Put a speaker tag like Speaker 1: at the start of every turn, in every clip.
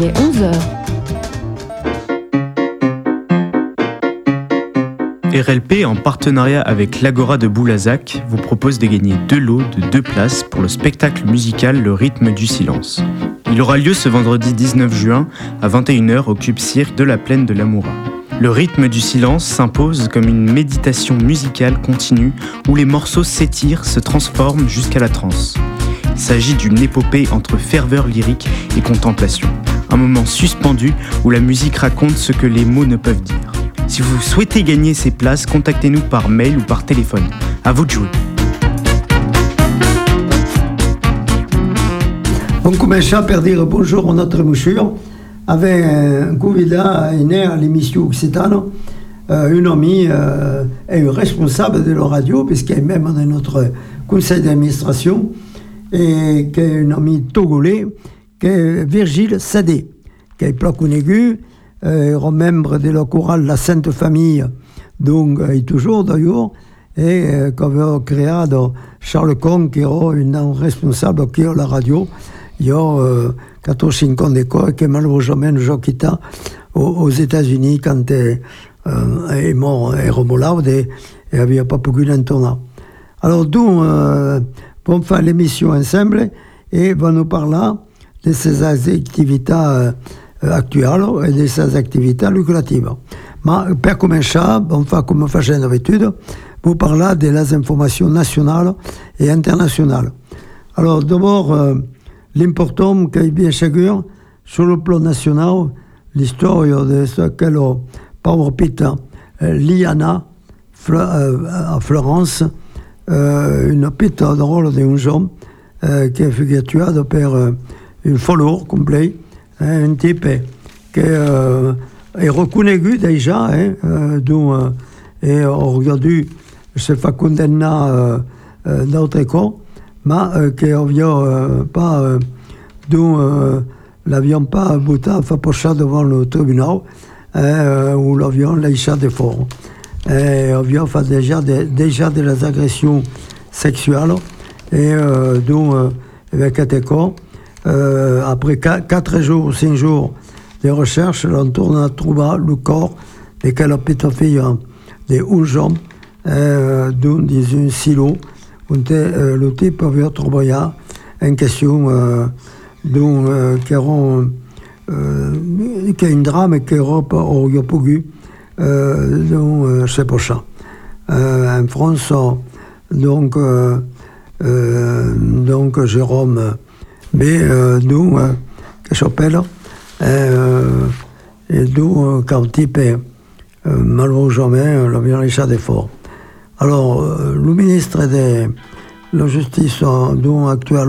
Speaker 1: Il est 11h.
Speaker 2: RLP, en partenariat avec l'Agora de Boulazac, vous propose de gagner 2 lots de 2 places pour le spectacle musical Le Rythme du Silence. Il aura lieu ce vendredi 19 juin à 21h au Club Cirque de la Plaine de l'Amoura. Le Rythme du Silence s'impose comme une méditation musicale continue où les morceaux s'étirent, se transforment jusqu'à la transe. Il s'agit d'une épopée entre ferveur lyrique et contemplation. Un moment suspendu où la musique raconte ce que les mots ne peuvent dire. Si vous souhaitez gagner ces places, contactez-nous par mail ou par téléphone. À vous de jouer.
Speaker 3: On commence par dire bonjour à notre mouchure avec un candidat né à l'émission Occitane, un ami et un responsable de la radio, puisqu'il est même dans notre conseil d'administration, et qui est un ami togolais, qui est Virgile Sadé, qui est plaque aigu, membre de la chorale La Sainte Famille, donc il toujours d'ailleurs, et qui avait créé Charles Con, qui est un responsable qui est à la radio. Il y a 14-5 ans d'école, qui malheureusement nous a quitté aux États-Unis quand il est mort et remolade et il n'avait pas pu l'entendre. Alors, nous, on fait l'émission ensemble et on nous parler de ces activités actuelles et de ces activités lucratives. Mais pour commencer, on fait comme on fait d'habitude, vous parler des informations nationales et internationales. Alors, d'abord, l'important qui est bien sûr, sur le plan national, l'histoire de ce qu'est le Power Pit Liana à Florence, une pite drôle d'un jeune qui est figuré par une follower complet, un type qui est reconnu déjà, et on regarde, se fait condamner d'autres cas, mais qui n'avions pas, l'avions pas bouté à faire devant le tribunal, où l'avions laissé de fort. Et avions fait déjà des agressions sexuelles, et avec cet cas, après 4 jours, 5 jours de recherche, on tourne à trouver le corps de quelle petite fille de 11 ans, dans un silo, où le type avait travaillé en question, qui est un drame qui Europe aurait pu, c'est pour ça. En France, donc Jérôme B, qui s'appelle, et d'où quand le type malheureusement l'avion laissé des forts. Alors, le ministre de la Justice actuel,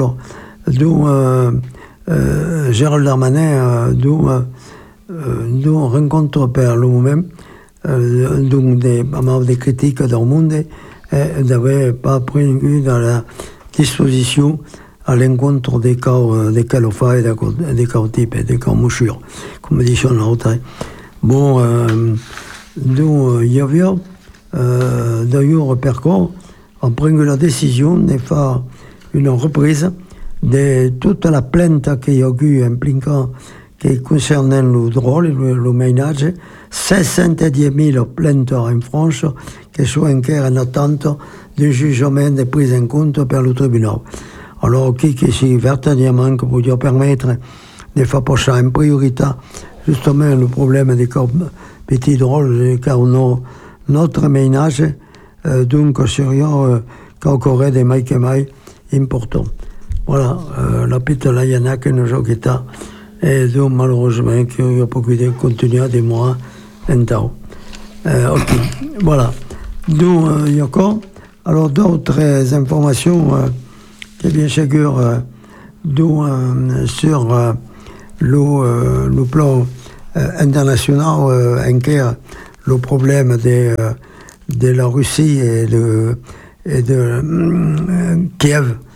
Speaker 3: Gérald Darmanin, dont rencontre par lui-même, donc des critiques dans le monde, n'avait pas pris dans la disposition à l'encontre des cas Calofa et des cas types, des cas mouchures, comme dit son autre. Bon, donc il y avait d'ailleurs par contre, on prend la décision de faire une reprise de toute la plainte qu'il y a eu impliquant qui concernait le droit, le ménage, 610 000 plaintes en France qui sont encore en attente d'un jugement de prise en compte par le tribunal. Alors, qui c'est vertainement que pourrait permettre de faire passer en priorité justement le problème des petits drôles, car notre ménage, donc, sérieux, qui encore des mailles importants. Voilà, la petite Layana que nous avons quitté, et donc, malheureusement, qu'il n'y a pas pu continuer des mois en temps. Ok, voilà. Donc, il y a encore, alors, d'autres informations, qui bien sûr, sur le plan international, inquiet le problème de la Russie et de Kiev